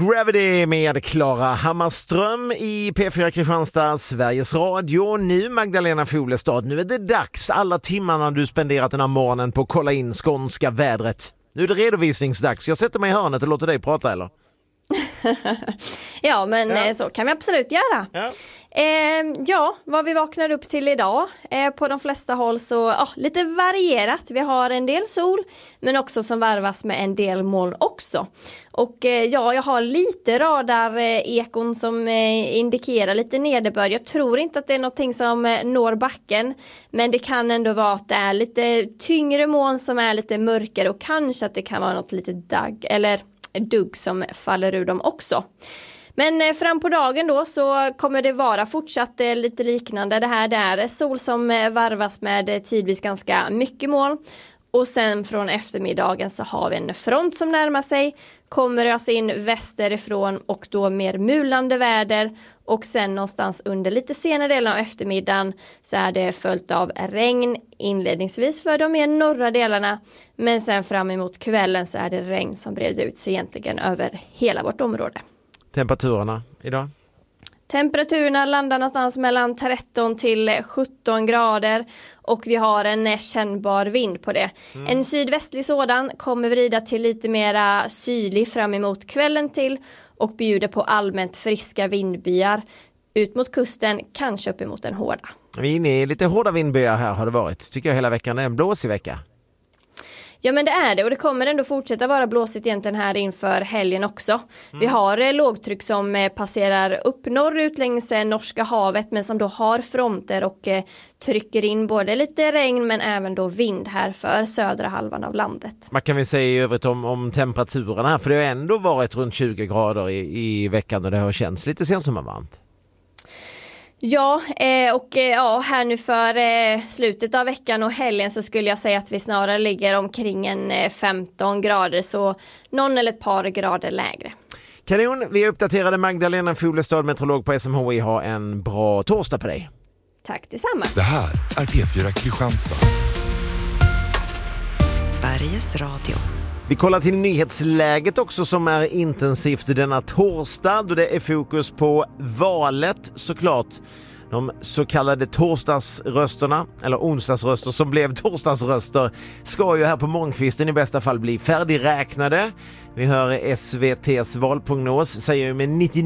Gravity med Klara Hammarström i P4 Kristianstad, Sveriges Radio. Nu Magdalena Fuglestad, nu är det dags. Alla timmarna du spenderat den här morgonen på att kolla in skånska vädret. Nu är det redovisningsdags. Jag sätter mig i hörnet och låter dig prata, eller? Ja, men så kan vi absolut göra. Ja, vad vi vaknar upp till idag. På de flesta håll så lite varierat. Vi har en del sol, men också som varvas med en del moln också. Och jag har lite radar-ekon som indikerar lite nederbörd. Jag tror inte att det är någonting som når backen, men det kan ändå vara att det är lite tyngre moln som är lite mörkare, och kanske att det kan vara något lite dugg som faller ur dem också. Men fram på dagen då så kommer det vara fortsatt lite liknande. Det är sol som varvas med tidvis ganska mycket moln. Och sen från eftermiddagen så har vi en front som närmar sig. Kommer ösa in västerifrån och då mer mulande väder. Och sen någonstans under lite senare delen av eftermiddagen så är det följt av regn inledningsvis för de mer norra delarna. Men sen fram emot kvällen så är det regn som breder ut sig egentligen över hela vårt område. Temperaturerna idag? Temperaturerna landar någonstans mellan 13 till 17 grader och vi har en kännbar vind på det. En sydvästlig sådan kommer vrida till lite mera sydlig fram emot kvällen till och bjuder på allmänt friska vindbyar. Ut mot kusten, kanske upp emot en hårda. Vi är inne i lite hårda vindbyar här har det varit. Tycker jag hela veckan är en blåsig vecka. Ja, men det är det, och det kommer ändå fortsätta vara blåsigt egentligen här inför helgen också. Vi har lågtryck som passerar upp norrut längs Norska havet, men som då har fronter och trycker in både lite regn men även då vind här för södra halvan av landet. Vad kan vi säga i övrigt om temperaturen här? För det har ändå varit runt 20 grader i veckan och det har känts lite sensommarvarmt. Ja, här nu för slutet av veckan och helgen så skulle jag säga att vi snarare ligger omkring en 15 grader, så någon eller ett par grader lägre. Kanon, vi uppdaterade Magdalena Fuglestad, meteorolog på SMHI. Ha en bra torsdag på dig. Tack detsamma. Det här är P4 Kristianstad. Sveriges Radio. Vi kollar till nyhetsläget också som är intensivt denna torsdag då det är fokus på valet såklart. De så kallade torsdagsrösterna, eller onsdagsröster som blev torsdagsröster, ska ju här på morgonkvisten i bästa fall bli färdigräknade. Vi hör SVT:s valprognos säger ju med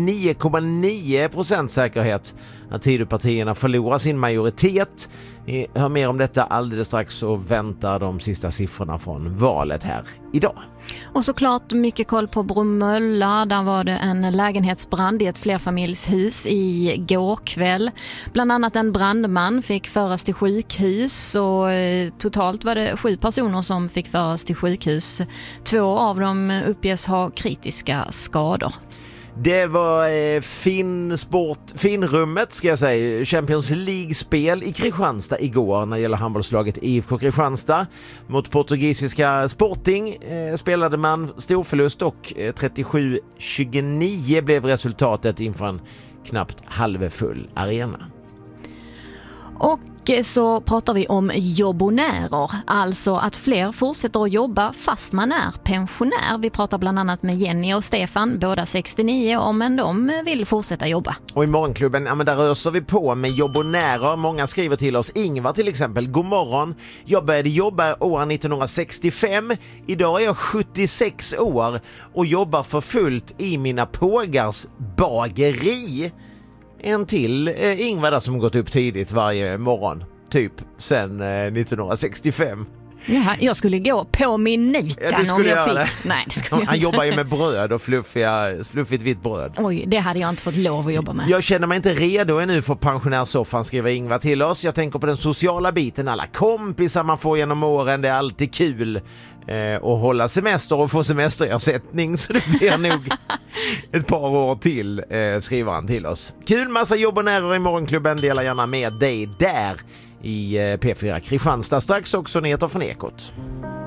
99,9% säkerhet att Tidöpartierna förlorar sin majoritet. Vi hör mer om detta alldeles strax och väntar de sista siffrorna från valet här idag. Och såklart mycket koll på Bromölla. Där var det en lägenhetsbrand i ett flerfamiljshus i går kväll. Bland annat en brandman fick föras till sjukhus och totalt var det 7 personer som fick föras till sjukhus. 2 av dem uppges ha kritiska skador. Det var finrummet ska jag säga, Champions League-spel i Kristianstad igår när det gäller handbollslaget IFK Kristianstad. Mot portugisiska Sporting spelade man storförlust och 37-29 blev resultatet inför en knappt halvfull arena. Och så pratar vi om jobbonärer, alltså att fler fortsätter att jobba fast man är pensionär. Vi pratar bland annat med Jenny och Stefan, båda 69 år, men de vill fortsätta jobba. Och i morgonklubben, där röstar vi på med jobbonärer. Många skriver till oss, Ingvar till exempel, god morgon. Jag började jobba år 1965, idag är jag 76 år och jobbar för fullt i mina pågars bageri. En till Ingvar där som gått upp tidigt varje morgon, typ sen 1965. Ja, jag skulle gå på minuten om jag fick. Nej, det skulle jag Han inte. jobbar ju med bröd och fluffigt vitt bröd. Oj, det hade jag inte fått lov att jobba med. Jag känner mig inte redo ännu för pensionärssoffan, skriver Ingvar till oss. Jag tänker på den sociala biten, alla kompisar man får genom åren, det är alltid kul att hålla semester och få semesterersättning, så det blir nog ett par år till, skriver han till oss. Kul, massa jobbonärer i morgonklubben, dela gärna med dig där i P4 Kristianstad. Strax också nyheter från Ekot.